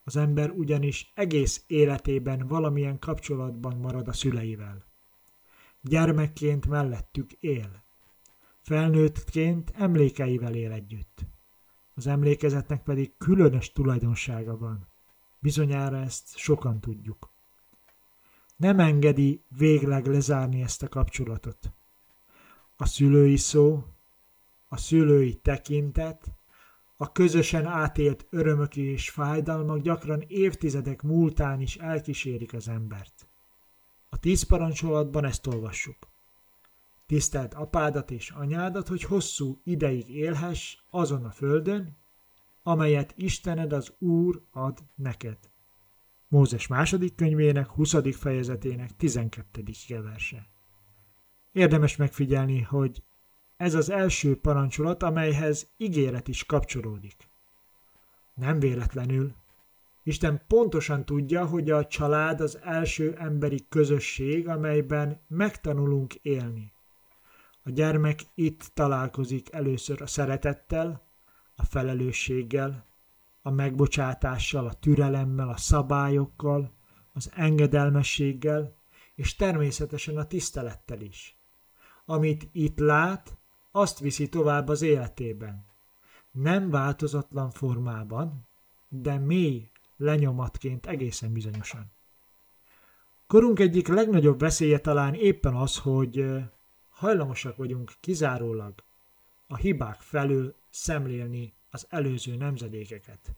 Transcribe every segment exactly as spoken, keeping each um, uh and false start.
Az ember ugyanis egész életében valamilyen kapcsolatban marad a szüleivel. Gyermekként mellettük él. Felnőttként emlékeivel él együtt. Az emlékezetnek pedig különös tulajdonsága van. Bizonyára ezt sokan tudjuk. Nem engedi végleg lezárni ezt a kapcsolatot. A szülői szó, a szülői tekintet, a közösen átélt örömök és fájdalmak gyakran évtizedek múltán is elkísérik az embert. A tíz parancsolatban ezt olvassuk. Tiszteld apádat és anyádat, hogy hosszú ideig élhess azon a földön, amelyet Istened az Úr ad neked. Mózes második könyvének huszadik fejezetének tizenkettedik verse. Érdemes megfigyelni, hogy ez az első parancsolat, amelyhez ígéret is kapcsolódik. Nem véletlenül. Isten pontosan tudja, hogy a család az első emberi közösség, amelyben megtanulunk élni. A gyermek itt találkozik először a szeretettel, a felelősséggel, a megbocsátással, a türelemmel, a szabályokkal, az engedelmességgel, és természetesen a tisztelettel is. Amit itt lát, azt viszi tovább az életében. Nem változatlan formában, de mély lenyomatként egészen bizonyosan. Korunk egyik legnagyobb veszélye talán éppen az, hogy hajlamosak vagyunk kizárólag a hibák felől szemlélni az előző nemzedékeket.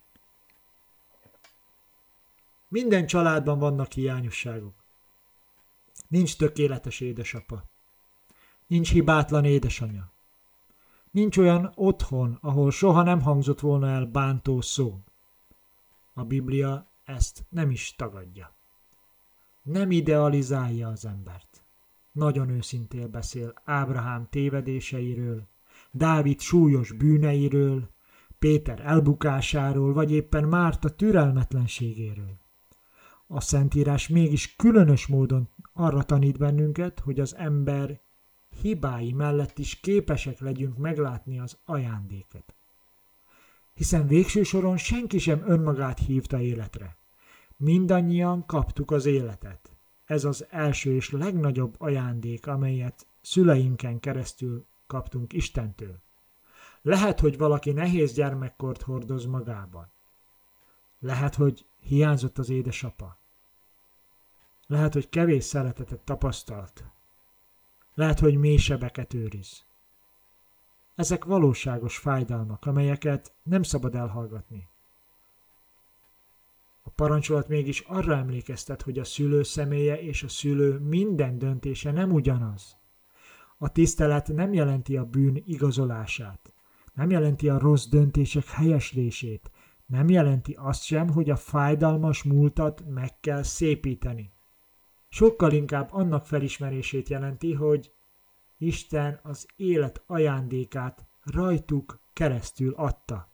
Minden családban vannak hiányosságok. Nincs tökéletes édesapa. Nincs hibátlan édesanya. Nincs olyan otthon, ahol soha nem hangzott volna el bántó szó. A Biblia ezt nem is tagadja. Nem idealizálja az embert. Nagyon őszintén beszél Ábrahám tévedéseiről, Dávid súlyos bűneiről, Péter elbukásáról, vagy éppen Márta türelmetlenségéről. A Szentírás mégis különös módon arra tanít bennünket, hogy az ember hibái mellett is képesek legyünk meglátni az ajándékot. Hiszen végső soron senki sem önmagát hívta életre. Mindannyian kaptuk az életet. Ez az első és legnagyobb ajándék, amelyet szüleinken keresztül kaptunk Istentől. Lehet, hogy valaki nehéz gyermekkort hordoz magában. Lehet, hogy hiányzott az édesapa. Lehet, hogy kevés szeretetet tapasztalt. Lehet, hogy mély sebeket őriz. Ezek valóságos fájdalmak, amelyeket nem szabad elhallgatni. A parancsolat mégis arra emlékeztet, hogy a szülő személye és a szülő minden döntése nem ugyanaz. A tisztelet nem jelenti a bűn igazolását, nem jelenti a rossz döntések helyeslését, nem jelenti azt sem, hogy a fájdalmas múltat meg kell szépíteni. Sokkal inkább annak felismerését jelenti, hogy Isten az élet ajándékát rajtuk keresztül adta.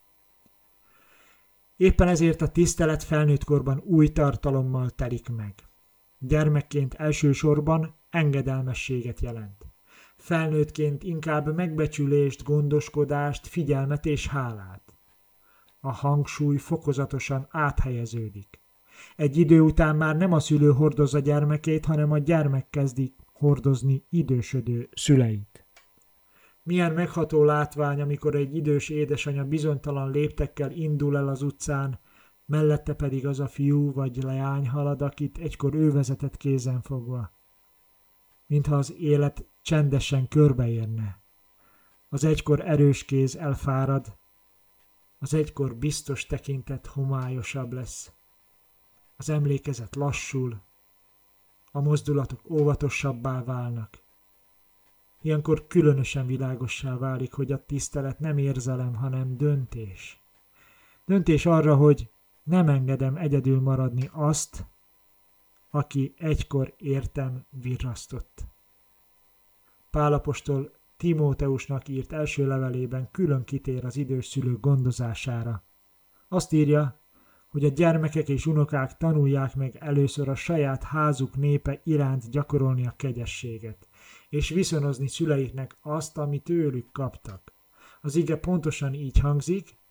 Éppen ezért a tisztelet felnőttkorban új tartalommal telik meg. Gyermekként elsősorban engedelmességet jelent. Felnőttként inkább megbecsülést, gondoskodást, figyelmet és hálát. A hangsúly fokozatosan áthelyeződik. Egy idő után már nem a szülő hordozza gyermekét, hanem a gyermek kezdi hordozni idősödő szüleit. Milyen megható látvány, amikor egy idős édesanya bizonytalan léptekkel indul el az utcán, mellette pedig az a fiú vagy leány halad, akit egykor ő vezetett kézen fogva. Mintha az élet csendesen körbeérne. Az egykor erős kéz elfárad, az egykor biztos tekintet homályosabb lesz. Az emlékezet lassul, a mozdulatok óvatosabbá válnak. Ilyenkor különösen világossá válik, hogy a tisztelet nem érzelem, hanem döntés. Döntés arra, hogy nem engedem egyedül maradni azt, aki egykor értem virrasztott. Pál apostol Timóteusnak írt első levelében külön kitér az idős szülők gondozására. Azt írja, hogy a gyermekek és unokák tanulják meg először a saját házuk népe iránt gyakorolni a kegyességet, és viszonozni szüleiknek azt, amit tőlük kaptak. Az ige pontosan így hangzik,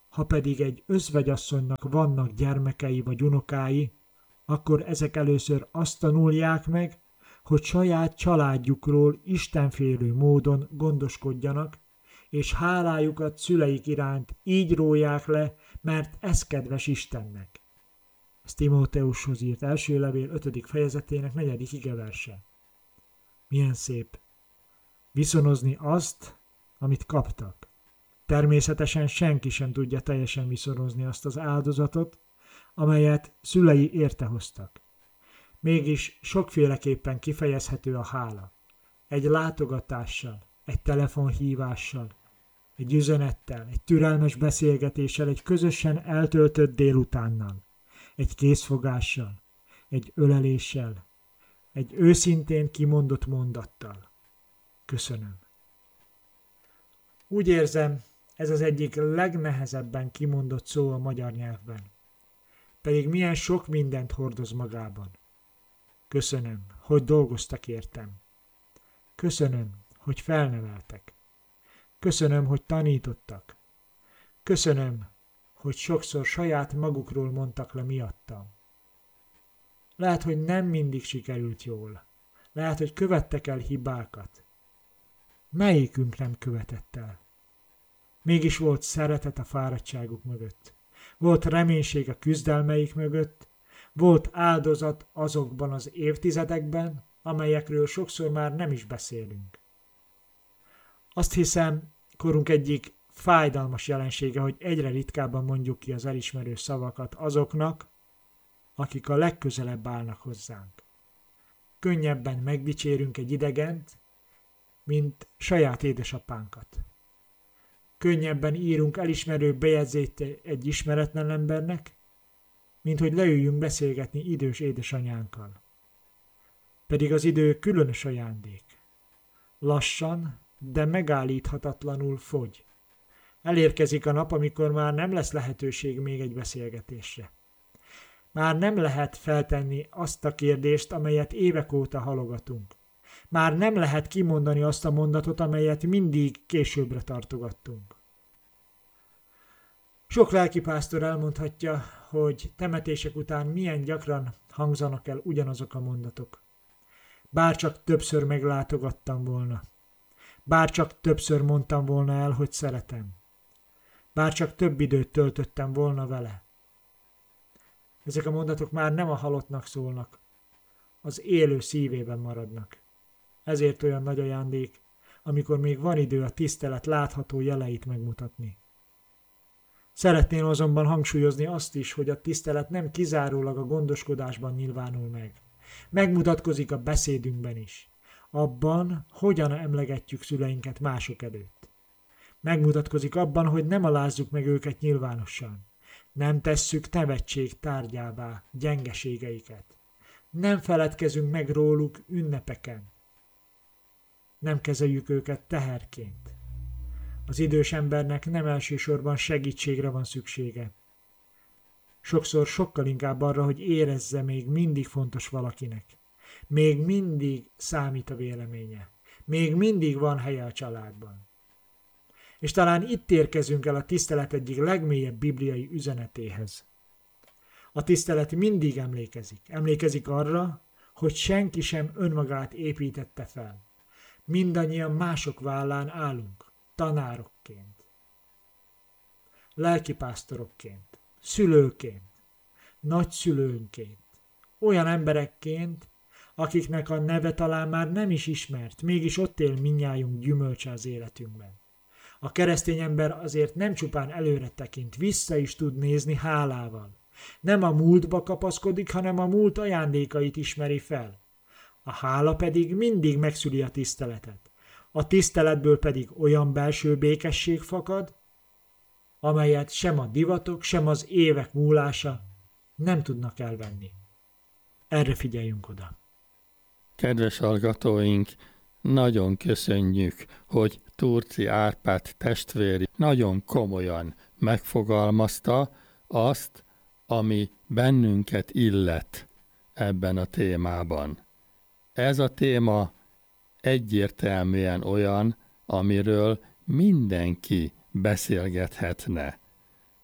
Ha pedig egy özvegyasszonynak vannak gyermekei vagy unokái, akkor ezek először azt tanulják meg, hogy saját családjukról istenfélő módon gondoskodjanak, és hálájukat szüleik iránt így róják le, mert ez kedves Istennek. Ez Timóteushoz írt első levél ötödik fejezetének negyedik igeverse. Milyen szép! Viszonozni azt, amit kaptak. Természetesen senki sem tudja teljesen viszonozni azt az áldozatot, amelyet szülei érte hoztak. Mégis sokféleképpen kifejezhető a hála. Egy látogatással, egy telefonhívással, egy üzenettel, egy türelmes beszélgetéssel, egy közösen eltöltött délutánnal, egy készfogással, egy öleléssel, egy őszintén kimondott mondattal. Köszönöm. Úgy érzem, ez az egyik legnehezebben kimondott szó a magyar nyelvben. Pedig milyen sok mindent hordoz magában. Köszönöm, hogy dolgoztak értem. Köszönöm, hogy felneveltek. Köszönöm, hogy tanítottak. Köszönöm, hogy sokszor saját magukról mondtak le miattam. Lehet, hogy nem mindig sikerült jól. Lehet, hogy követtek el hibákat. Melyikünk nem követett el? Mégis volt szeretet a fáradtságuk mögött. Volt reménység a küzdelmeik mögött. Volt áldozat azokban az évtizedekben, amelyekről sokszor már nem is beszélünk. Azt hiszem, korunk egyik fájdalmas jelensége, hogy egyre ritkábban mondjuk ki az elismerő szavakat azoknak, akik a legközelebb állnak hozzánk. Könnyebben megdicsérünk egy idegent, mint saját édesapánkat. Könnyebben írunk elismerő bejegyzést egy ismeretlen embernek, mint hogy leüljünk beszélgetni idős édesanyánkkal. Pedig az idő különös ajándék. Lassan, de megállíthatatlanul fogy. Elérkezik a nap, amikor már nem lesz lehetőség még egy beszélgetésre. Már nem lehet feltenni azt a kérdést, amelyet évek óta halogatunk. Már nem lehet kimondani azt a mondatot, amelyet mindig későbbre tartogattunk. Sok lelkipásztor elmondhatja, hogy temetések után milyen gyakran hangzanak el ugyanazok a mondatok. Bárcsak többször meglátogattam volna. Bárcsak többször mondtam volna el, hogy szeretem. Bárcsak több időt töltöttem volna vele. Ezek a mondatok már nem a halottnak szólnak, az élő szívében maradnak. Ezért olyan nagy ajándék, amikor még van idő a tisztelet látható jeleit megmutatni. Szeretném azonban hangsúlyozni azt is, hogy a tisztelet nem kizárólag a gondoskodásban nyilvánul meg. Megmutatkozik a beszédünkben is. Abban, hogyan emlegetjük szüleinket mások előtt. Megmutatkozik abban, hogy nem alázzuk meg őket nyilvánosan. Nem tesszük nevetség tárgyává gyengeségeiket. Nem feledkezünk meg róluk ünnepeken. Nem kezeljük őket teherként. Az idős embernek nem elsősorban segítségre van szüksége. Sokszor sokkal inkább arra, hogy érezze, még mindig fontos valakinek. Még mindig számít a véleménye. Még mindig van helye a családban. És talán itt érkezünk el a tisztelet egyik legmélyebb bibliai üzenetéhez. A tisztelet mindig emlékezik. Emlékezik arra, hogy senki sem önmagát építette fel. Mindannyian mások vállán állunk, tanárokként, lelkipásztorokként, szülőként, nagyszülőnként, olyan emberekként, akiknek a neve talán már nem is ismert, mégis ott él mindnyájunk gyümölcse az életünkben. A keresztény ember azért nem csupán előre tekint, vissza is tud nézni hálával. Nem a múltba kapaszkodik, hanem a múlt ajándékait ismeri fel. A hála pedig mindig megszüli a tiszteletet. A tiszteletből pedig olyan belső békesség fakad, amelyet sem a divatok, sem az évek múlása nem tudnak elvenni. Erre figyeljünk oda. Kedves hallgatóink, nagyon köszönjük, hogy Turci Árpád testvéri nagyon komolyan megfogalmazta azt, ami bennünket illet ebben a témában. Ez a téma egyértelműen olyan, amiről mindenki beszélgethetne.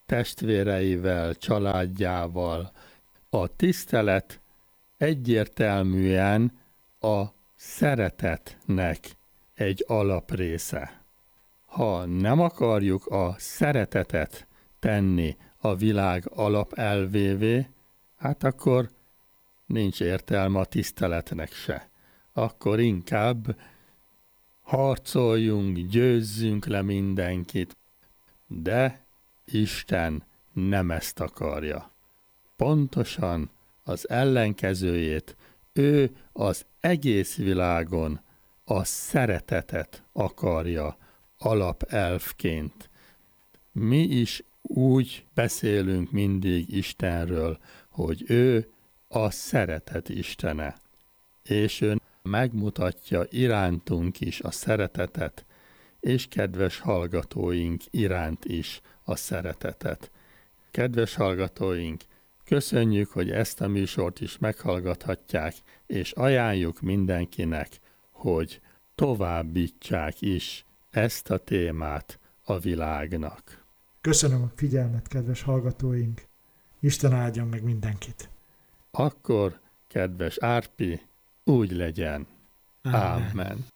testvéreivel, családjával. A tisztelet egyértelműen a szeretetnek egy alaprésze. Ha nem akarjuk a szeretetet tenni a világ alapelvévé, hát akkor nincs értelme a tiszteletnek se. Akkor inkább harcoljunk, győzzünk le mindenkit. De Isten nem ezt akarja. Pontosan az ellenkezőjét, ő az egész világon a szeretetet akarja alapelvként. Mi is úgy beszélünk mindig Istenről, hogy ő a szeretet Istene, és ő megmutatja irántunk is a szeretetet, és kedves hallgatóink iránt is a szeretetet. Kedves hallgatóink, köszönjük, hogy ezt a műsort is meghallgathatják, és ajánljuk mindenkinek, hogy továbbítsák is ezt a témát a világnak. Köszönöm a figyelmet, kedves hallgatóink! Isten áldjon meg mindenkit! Akkor, kedves Árpi, úgy legyen. Ámen. Ámen.